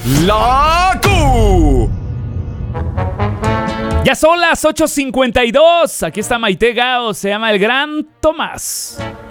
La Q. Ya son las 8:52. Aquí está Maite Gao, se llama El Gran Tomás.